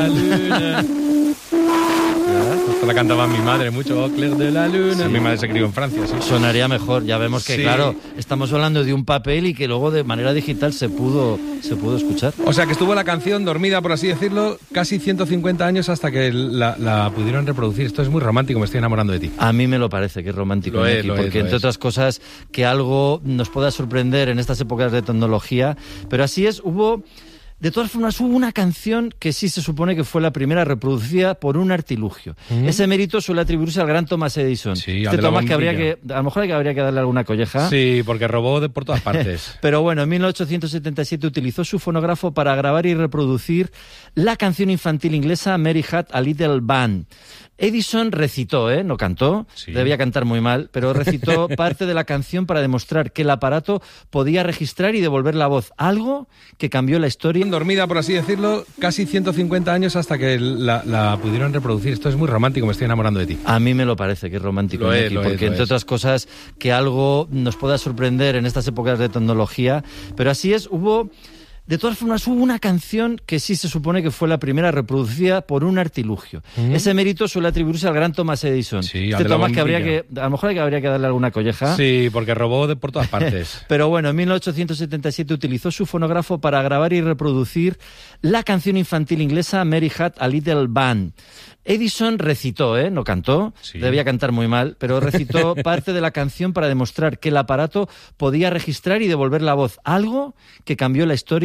La luna. Esto la cantaba mi madre mucho, Au clair de la luna. Sí. Mi madre se crió en Francia, sí. Sonaría mejor, ya vemos que, Sí. claro, estamos hablando de un papel y que luego de manera digital se pudo escuchar. O sea que estuvo la canción dormida, por así decirlo, casi 150 años hasta que la pudieron reproducir. Esto es muy romántico, me estoy enamorando de ti. A mí me lo parece que es romántico, Lo es, Iñaki, lo es, porque lo entre es. otras cosas que algo nos pueda sorprender en estas épocas de tecnología, pero así es, de todas formas, hubo una canción que sí se supone que fue la primera reproducida por un artilugio. Ese mérito suele atribuirse al gran Thomas Edison. Sí, al de la Thomas que bombilla. a lo mejor habría que darle alguna colleja. Sí, porque robó por todas partes. Pero bueno, en 1877 utilizó su fonógrafo para grabar y reproducir la canción infantil inglesa Mary Had a Little Band. Edison recitó, no cantó, Sí. debía cantar muy mal, pero recitó parte de la canción para demostrar que el aparato podía registrar y devolver la voz, algo que cambió la historia. Dormida, por así decirlo, casi 150 años hasta que la pudieron reproducir. Esto es muy romántico, me estoy enamorando de ti. A mí me lo parece que es romántico, Lo es, Iñaki, lo es, porque lo entre es. otras cosas que algo nos pueda sorprender en estas épocas de tecnología, pero así es, de todas formas, hubo una canción que sí se supone que fue la primera reproducida por un artilugio. Ese mérito suele atribuirse al gran Thomas Edison. Sí, al de la Thomas que bombilla. a lo mejor habría que darle alguna colleja. Sí, porque robó por todas partes. Pero bueno, en 1877 utilizó su fonógrafo para grabar y reproducir la canción infantil inglesa Mary Had a Little Band. Edison recitó, no cantó, Sí. debía cantar muy mal, pero recitó parte de la canción para demostrar que el aparato podía registrar y devolver la voz, algo que cambió la historia.